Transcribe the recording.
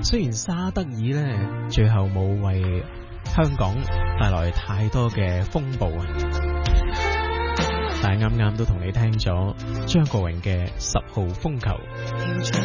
雖然沙德爾呢最後冇為香港帶來太多嘅風暴啊，但係啱啱都同你聽咗張國榮嘅10號風球。